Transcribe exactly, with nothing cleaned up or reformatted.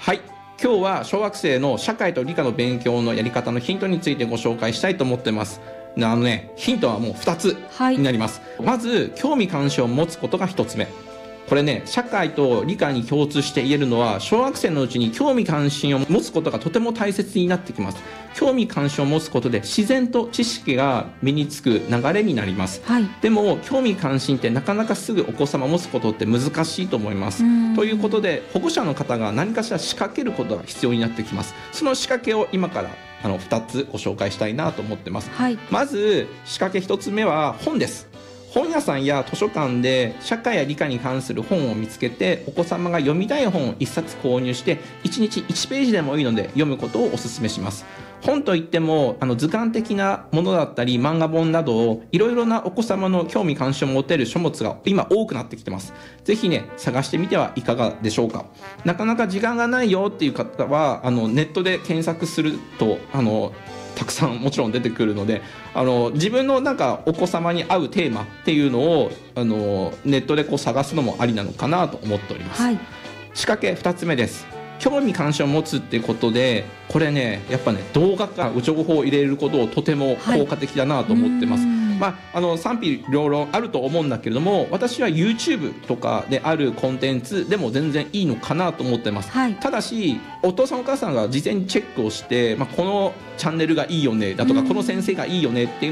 はい、今日は小学生の社会と理科の勉強のやり方のヒントについてご紹介したいと思ってます。あのね、ヒントはもうふたつになります、はい、まず興味関心を持つことがひとつめ。これね、社会と理科に共通して言えるのは、小学生のうちに興味関心を持つことがとても大切になってきます。興味関心を持つことで自然と知識が身につく流れになります、はい、でも興味関心ってなかなかすぐお子様持つことって難しいと思います。ということで、保護者の方が何かしら仕掛けることが必要になってきます。その仕掛けを今からあのふたつご紹介したいなと思ってます、はい、まず仕掛けひとつめは本です。本屋さんや図書館で社会や理科に関する本を見つけて、お子様が読みたい本をいっさつ購入していちにちいちページでもいいので読むことをお勧めします。本といってもあの図鑑的なものだったり漫画本など、いろいろなお子様の興味関心を持てる書物が今多くなってきてます。ぜひね、探してみてはいかがでしょうか。なかなか時間がないよっていう方はあのネットで検索するとあのたくさんもちろん出てくるので、あの自分のなんかお子様に合うテーマっていうのをあのネットでこう探すのもありなのかなと思っております、はい、仕掛けふたつめです。興味関心を持つってことで、これねやっぱね動画か情報を入れることをとても効果的だなと思ってます、はい、まあ、あの賛否両論あると思うんだけれども、私は YouTube とかであるコンテンツでも全然いいのかなと思ってます、はい、ただしお父さんお母さんが事前にチェックをして、まあ、このチャンネルがいいよねだとか、この先生がいいよねっていう